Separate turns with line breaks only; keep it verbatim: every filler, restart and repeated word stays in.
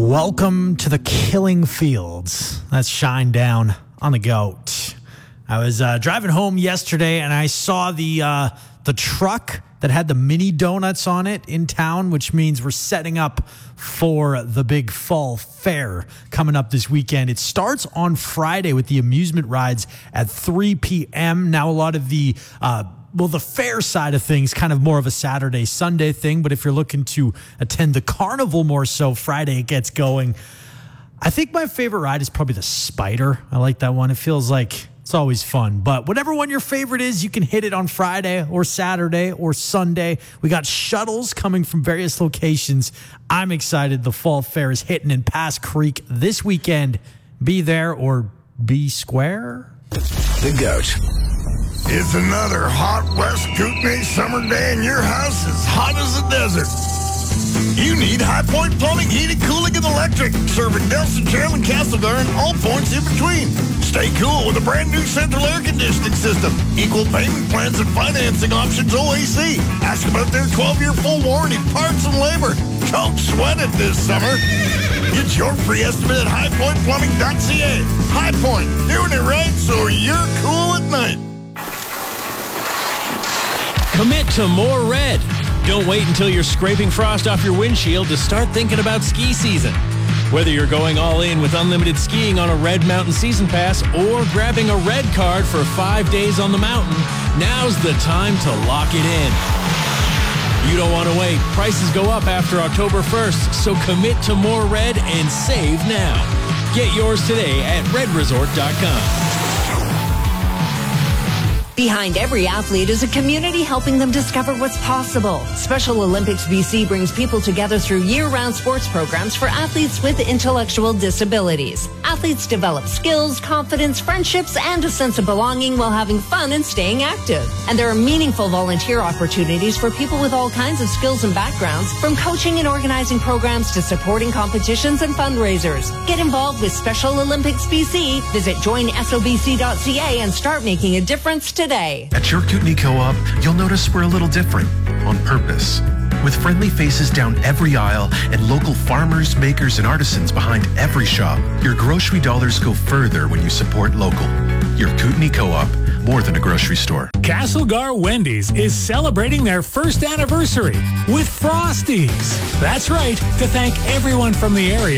Welcome to the Killing Fields. That's Shine Down on the Goat. I was uh, driving home yesterday and I saw the uh, the truck that had the mini donuts on it in town, which means we're setting up for the big fall fair coming up this weekend. It starts on Friday with the amusement rides at three p.m. Now, a lot of the uh, Well, the fair side of things, kind of more of a Saturday, Sunday thing. But if you're looking to attend the carnival more so, Friday it gets going. I think my favorite ride is probably the Spider. I like that one. It feels like it's always fun. But whatever one your favorite is, you can hit it on Friday or Saturday or Sunday. We got shuttles coming from various locations. I'm excited. The fall fair is hitting in Pass Creek this weekend. Be there or be square.
The Goat.
It's another hot West Kootenai summer day and your house is hot as a desert. You need High Point Plumbing, Heating, Cooling, and Electric, serving Nelson, Chairman, Castlegar, and all points in between. Stay cool with a brand new central air conditioning system, equal payment plans and financing options O A C. Ask about their twelve-year full warranty, parts and labor. Don't sweat it this summer. Get your free estimate at high point plumbing dot c a. High Point, doing it right so you're cool at night.
Commit to more red. Don't wait until you're scraping frost off your windshield to start thinking about ski season. Whether you're going all in with unlimited skiing on a Red Mountain Season Pass or grabbing a red card for five days on the mountain, now's the time to lock it in. You don't want to wait. Prices go up after October first, so commit to more red and save now. Get yours today at red resort dot com.
Behind every athlete is a community helping them discover what's possible. Special Olympics B C brings people together through year-round sports programs for athletes with intellectual disabilities. Athletes develop skills, confidence, friendships, and a sense of belonging while having fun and staying active. And there are meaningful volunteer opportunities for people with all kinds of skills and backgrounds, from coaching and organizing programs to supporting competitions and fundraisers. Get involved with Special Olympics B C. Visit join S O B C dot c a and start making a difference today.
At your Kootenai Co-op, you'll notice we're a little different, on purpose. With friendly faces down every aisle and local farmers, makers, and artisans behind every shop, your grocery dollars go further when you support local. Your Kootenai Co-op, more than a grocery store.
Castlegar Wendy's is celebrating their first anniversary with Frosties. That's right, to thank everyone from the area